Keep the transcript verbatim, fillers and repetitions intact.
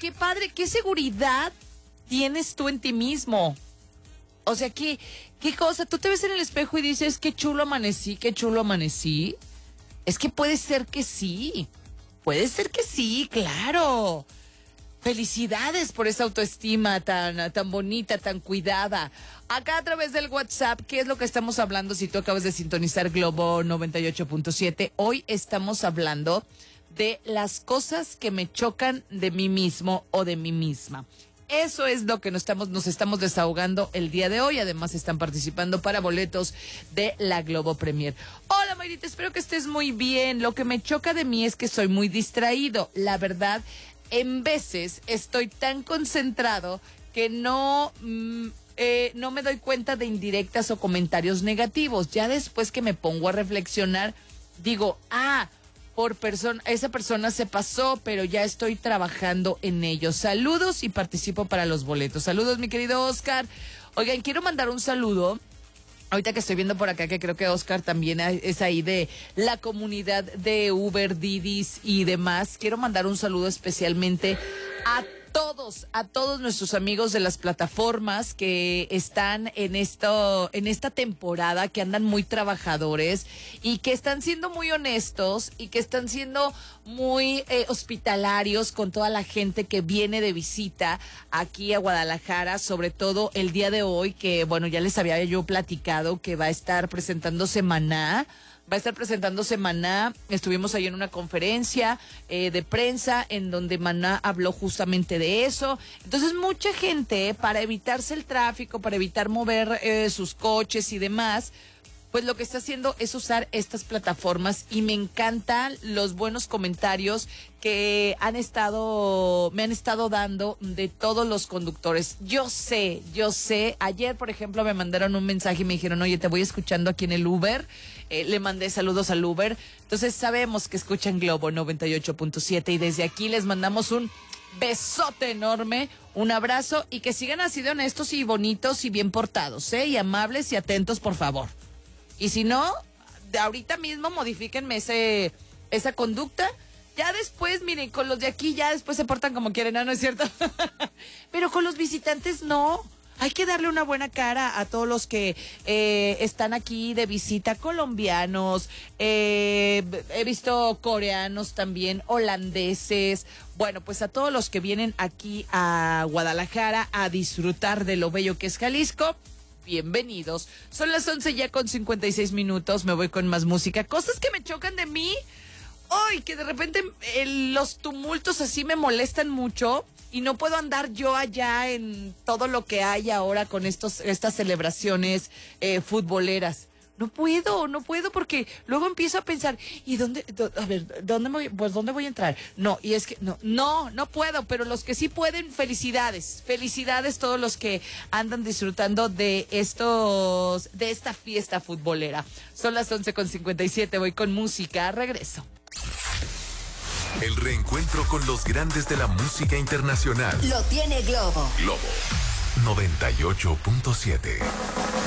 qué padre, qué seguridad tienes tú en ti mismo. O sea, ¿qué, qué cosa? Tú te ves en el espejo y dices, qué chulo amanecí, qué chulo amanecí. Es que puede ser que sí. Puede ser que sí, claro. Felicidades por esa autoestima tan, tan bonita, tan cuidada. Acá a través del WhatsApp, ¿qué es lo que estamos hablando? Si tú acabas de sintonizar Globo noventa y ocho punto siete, hoy estamos hablando de las cosas que me chocan de mí mismo o de mí misma. Eso es lo que nos estamos, nos estamos desahogando el día de hoy. Además están participando para boletos de la Globo Premier. Hola Mayrita, espero que estés muy bien. Lo que me choca de mí es que soy muy distraído. La verdad, en veces estoy tan concentrado que no, mm, eh, no me doy cuenta de indirectas o comentarios negativos. Ya después que me pongo a reflexionar, digo, ah, por persona, esa persona se pasó, pero ya estoy trabajando en ello. Saludos y participo para los boletos. Saludos, mi querido Oscar. Oigan, quiero mandar un saludo. Ahorita que estoy viendo por acá, que creo que Oscar también es ahí de la comunidad de Uber, Didis y demás. Quiero mandar un saludo especialmente a todos, a todos nuestros amigos de las plataformas que están en esto, en esta temporada, que andan muy trabajadores y que están siendo muy honestos y que están siendo muy eh, hospitalarios con toda la gente que viene de visita aquí a Guadalajara, sobre todo el día de hoy, que bueno, ya les había yo platicado que va a estar presentándose Maná. Va a estar presentándose Maná. Estuvimos ahí en una conferencia eh, de prensa en donde Maná habló justamente de eso. Entonces, mucha gente, para evitarse el tráfico, para evitar mover eh, sus coches y demás, pues lo que está haciendo es usar estas plataformas y me encantan los buenos comentarios que han estado, me han estado dando de todos los conductores. Yo sé, yo sé, ayer por ejemplo me mandaron un mensaje y me dijeron, oye, te voy escuchando aquí en el Uber, eh, le mandé saludos al Uber, entonces sabemos que escuchan Globo noventa y ocho punto siete y desde aquí les mandamos un besote enorme, un abrazo y que sigan así de honestos y bonitos y bien portados, ¿eh? Y amables y atentos, por favor. Y si no, de ahorita mismo modifíquenme ese, esa conducta. Ya después, miren, con los de aquí ya después se portan como quieren, ¿no? ¿No es cierto? Pero con los visitantes no. Hay que darle una buena cara a todos los que eh, están aquí de visita, colombianos, eh, he visto coreanos también, holandeses. Bueno, pues a todos los que vienen aquí a Guadalajara a disfrutar de lo bello que es Jalisco. Bienvenidos. Son las once ya con cincuenta y seis minutos. Me voy con más música. Cosas que me chocan de mí. Ay, que de repente eh, los tumultos así me molestan mucho y no puedo andar yo allá en todo lo que hay ahora con estos estas celebraciones eh, futboleras. No puedo, no puedo porque luego empiezo a pensar, ¿y dónde, do, a ver, dónde voy, pues dónde voy a entrar? No, y es que no, no, no puedo, pero los que sí pueden, felicidades, felicidades todos los que andan disfrutando de estos, de esta fiesta futbolera. Son las once con cincuenta y siete, voy con música, regreso. El reencuentro con los grandes de la música internacional. Lo tiene Globo. Globo noventa y ocho punto siete.